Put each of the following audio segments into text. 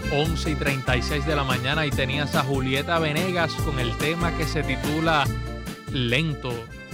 11:36 de la mañana y tenías a Julieta Venegas con el tema que se titula Lento.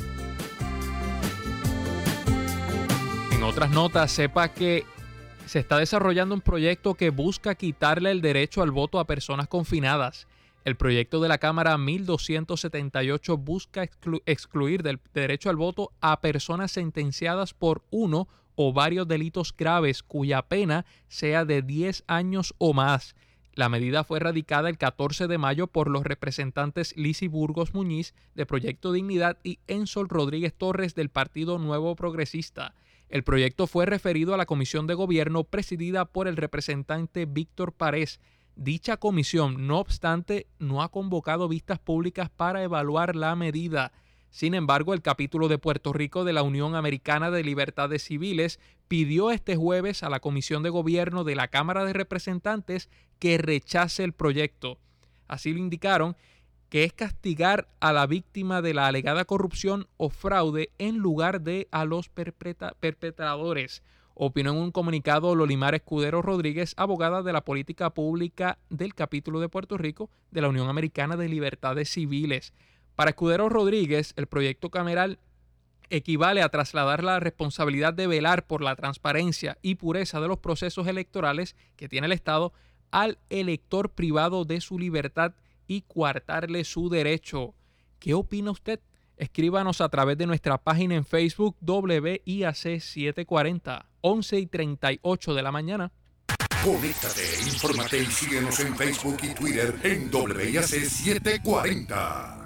En otras notas, sepa que se está desarrollando un proyecto que busca quitarle el derecho al voto a personas confinadas. El proyecto de la Cámara 1278 busca excluir del derecho al voto a personas sentenciadas por uno o varios delitos graves cuya pena sea de 10 años o más. La medida fue radicada el 14 de mayo por los representantes Lizy Burgos Muñiz de Proyecto Dignidad y Ensol Rodríguez Torres del Partido Nuevo Progresista. El proyecto fue referido a la Comisión de Gobierno presidida por el representante Víctor Párez. Dicha comisión, no obstante, no ha convocado vistas públicas para evaluar la medida. Sin embargo, el capítulo de Puerto Rico de la Unión Americana de Libertades Civiles pidió este jueves a la Comisión de Gobierno de la Cámara de Representantes que rechace el proyecto. Así lo indicaron, que es castigar a la víctima de la alegada corrupción o fraude en lugar de a los perpetradores. Opinó en un comunicado Lolimar Escudero Rodríguez, abogada de la política pública del capítulo de Puerto Rico de la Unión Americana de Libertades Civiles. Para Escudero Rodríguez, el proyecto cameral equivale a trasladar la responsabilidad de velar por la transparencia y pureza de los procesos electorales que tiene el Estado al elector privado de su libertad y coartarle su derecho. ¿Qué opina usted? Escríbanos a través de nuestra página en Facebook WIAC 740, 11:38 de la mañana. Conéctate, infórmate y síguenos en Facebook y Twitter en WIAC 740.